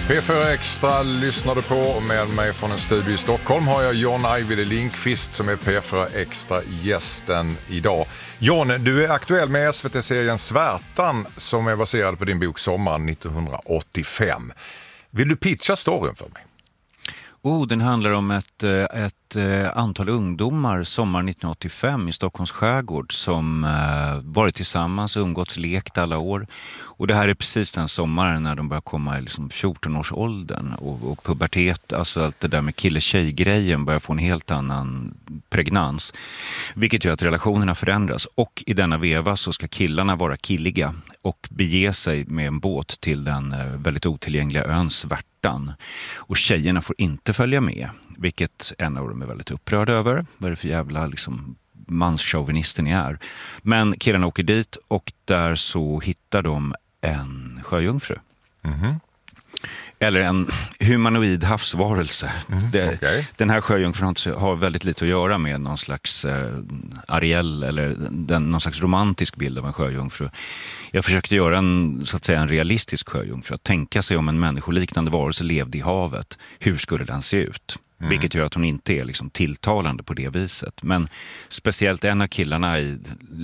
P4 Extra lyssnar du på, och med mig från en studio i Stockholm har jag John Ajvide Lindqvist som är P4 Extra-gästen idag. John, du är aktuell med SVT-serien Svärtan som är baserad på din bok Sommaren 1985. Vill du pitcha storyn för mig? Den handlar om ett antal ungdomar sommar 1985 i Stockholms skärgård som varit tillsammans och umgåtts, lekt alla år. Och det här är precis den sommaren när de börjar komma i liksom 14-årsåldern och pubertet, alltså allt det där med kille-tjej-grejen börjar få en helt annan pregnans. Vilket gör att relationerna förändras, och i denna veva så ska killarna vara killiga och bege sig med en båt till den väldigt otillgängliga ön Svärtan. Och tjejerna får inte följa med, vilket en av dem är väldigt upprörd över. Vad är det för jävla liksom manschauvinisten ni är? Men killarna åker dit och där så hittar de en sjöjungfru. Mm-hmm. Eller en humanoid havsvarelse. Okay. Den här sjöjungfrun har väldigt lite att göra med någon slags Ariel eller någon slags romantisk bild av en sjöjungfru. Jag försökte göra en realistisk sjöjungfru. Att tänka sig om en människoliknande varelse levde i havet. Hur skulle den se ut? Vilket gör att hon inte är liksom tilltalande på det viset. Men speciellt en av killarna i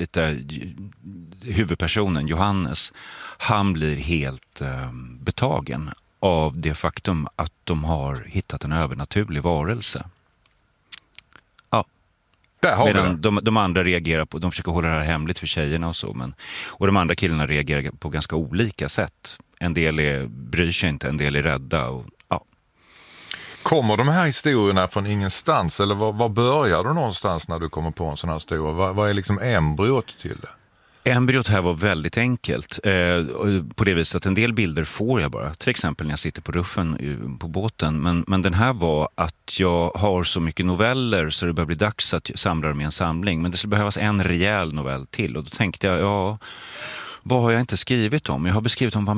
huvudpersonen, Johannes, han blir helt betagen av det faktum att de har hittat en övernaturlig varelse. Ja. Där har medan de andra reagerar på, de försöker hålla det här hemligt för tjejerna och så, och de andra killarna reagerar på ganska olika sätt. En del bryr sig inte, en del är rädda och ja. Kommer de här historierna från ingenstans, eller var börjar du någonstans när du kommer på en sån här historia? Vad är liksom embryot till det? Embryot här var väldigt enkelt på det viset att en del bilder får jag bara. Till exempel när jag sitter på ruffen på båten. Men den här var att jag har så mycket noveller så det börjar bli dags att samla dem i en samling. Men det skulle behövas en rejäl novell till. Och då tänkte jag, vad har jag inte skrivit om? Jag har beskrivit om